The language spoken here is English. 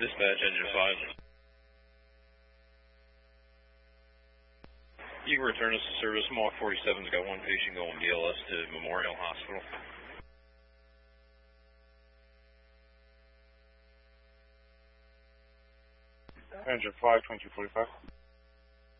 Dispatch, engine 5. You can return us to service. Mach 47's got one patient going BLS to Memorial Hospital. Engine 5, 2245.